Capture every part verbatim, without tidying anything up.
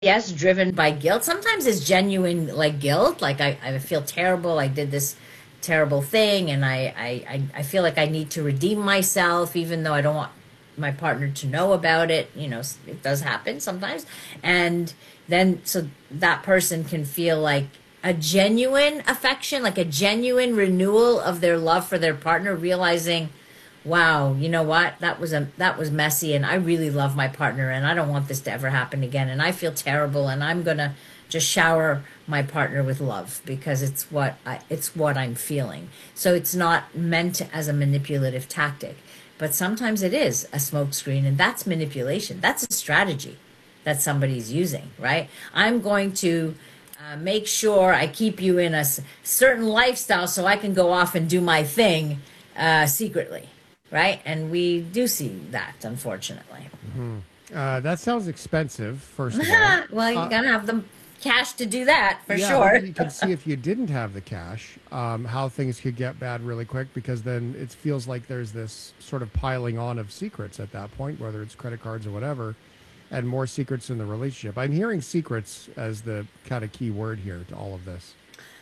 yes, driven by guilt. Sometimes it's genuine, like guilt. Like I, I feel terrible. I did this terrible thing, and I, I, I I feel like I need to redeem myself, even though I don't want my partner to know about it. You know, it does happen sometimes. And then so that person can feel like a genuine affection, like a genuine renewal of their love for their partner, realizing, wow, you know what? That was a that was messy, and I really love my partner, and I don't want this to ever happen again, and I feel terrible, and I'm gonna just shower my partner with love because it's what I, it's what I'm feeling. So it's not meant as a manipulative tactic, but sometimes it is a smokescreen, and that's manipulation. That's a strategy that somebody's using, right? I'm going to uh, make sure I keep you in a s- certain lifestyle so I can go off and do my thing uh, secretly. Right? And we do see that, unfortunately. Mm-hmm. Uh, that sounds expensive, first of all. Well, you uh, got to have the cash to do that, for yeah, sure. You can see if you didn't have the cash, um, how things could get bad really quick, because then it feels like there's this sort of piling on of secrets at that point, whether it's credit cards or whatever, and more secrets in the relationship. I'm hearing secrets as the kind of key word here to all of this.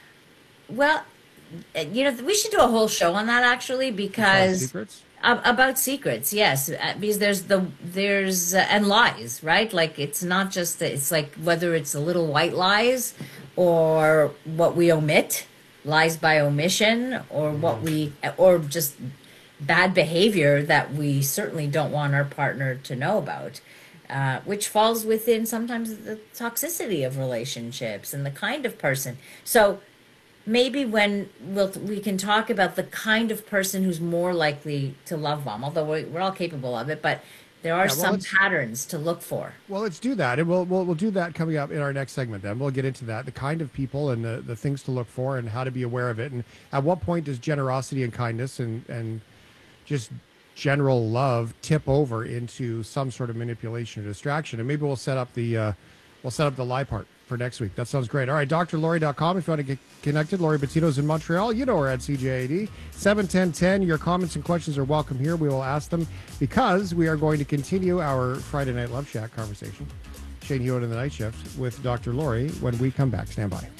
Well, you know, we should do a whole show on that, actually, because... Secrets? About secrets, yes, because there's the there's uh, and lies, right? Like it's not just the, it's like whether it's the little white lies or what we omit, lies by omission, or what we or just bad behavior that we certainly don't want our partner to know about, uh, which falls within sometimes the toxicity of relationships and the kind of person. So maybe when we'll, we can talk about the kind of person who's more likely to love bomb, although we're, we're all capable of it, but there are yeah, well, some patterns to look for. Well, let's do that. And we'll, we'll, we'll do that coming up in our next segment then. We'll get into that, the kind of people and the, the things to look for and how to be aware of it. And at what point does generosity and kindness and, and just general love tip over into some sort of manipulation or distraction? And maybe we'll set up the, uh, we'll set up the lie part for next week. That sounds great. All right, D R Lori dot com if you want to get connected. Lori Bettito's in Montreal. You know her at C J A D. seven ten ten. Your comments and questions are welcome here. We will ask them because we are going to continue our Friday Night Love Shack conversation. Shane Hewitt in the Night Shift with Doctor Lori when we come back. Stand by.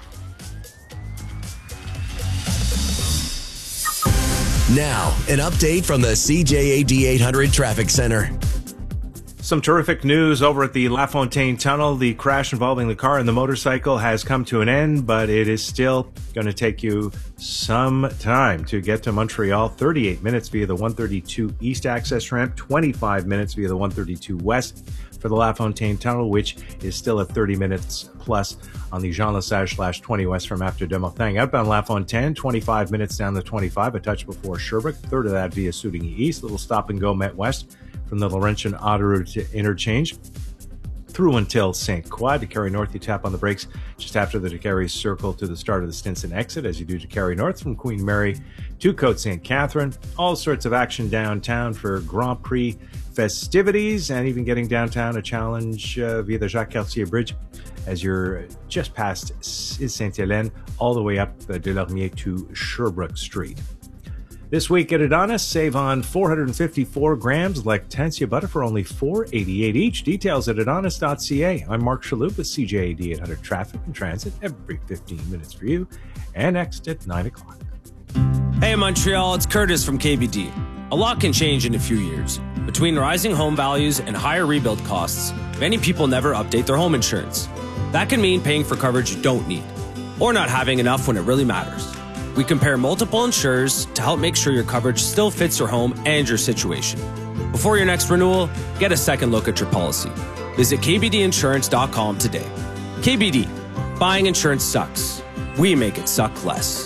Now, an update from the C J A D eight hundred Traffic Center. Some terrific news over at the LaFontaine Tunnel. The crash involving the car and the motorcycle has come to an end, but it is still going to take you some time to get to Montreal. thirty-eight minutes via the one thirty-two East access ramp, twenty-five minutes via the one thirty-two West for the LaFontaine Tunnel, which is still at thirty minutes plus on the Jean Lesage slash twenty West from after Demortagne. Outbound LaFontaine, twenty-five minutes down the twenty-five, a touch before Sherbrooke, third of that via Soudigny East, little stop and go Met West from the Laurentian Autoroute interchange through until Saint Croix. To Carry North, you tap on the brakes just after the Carry Circle to the start of the Stinson exit, as you do to Carry North from Queen Mary to Côte Saint Catherine. All sorts of action downtown for Grand Prix festivities, and even getting downtown a challenge uh, via the Jacques Cartier Bridge as you're just past Sainte-Hélène, all the way up uh, Delormier to Sherbrooke Street. This week at Adonis, save on four hundred fifty-four grams Lactantia butter for only four dollars and eighty-eight cents each. Details at adonis dot c a. I'm Mark Shalhoub with C J A D eight hundred Traffic and Transit every fifteen minutes for you, and next at nine o'clock. Hey Montreal, it's Curtis from K B D. A lot can change in a few years. Between rising home values and higher rebuild costs, many people never update their home insurance. That can mean paying for coverage you don't need, or not having enough when it really matters. We compare multiple insurers to help make sure your coverage still fits your home and your situation. Before your next renewal, get a second look at your policy. Visit k b d insurance dot com today. K B D, buying insurance sucks. We make it suck less.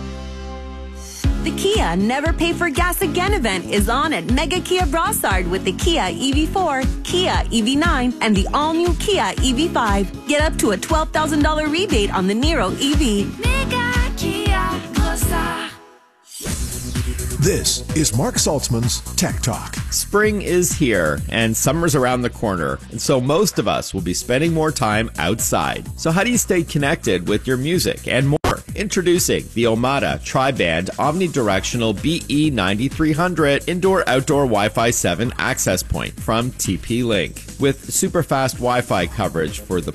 The Kia Never Pay for Gas Again event is on at Mega Kia Brossard with the Kia E V four, Kia E V nine, and the all-new Kia E V five. Get up to a twelve thousand dollars rebate on the Niro E V. Mega Kia Brossard. This is Mark Saltzman's Tech Talk. Spring is here and summer's around the corner, and so most of us will be spending more time outside. So how do you stay connected with your music and more Introducing the Omada Tri-Band Omnidirectional B E ninety-three hundred Indoor-Outdoor Wi-Fi seven access point from T P-Link. With super fast Wi-Fi coverage for the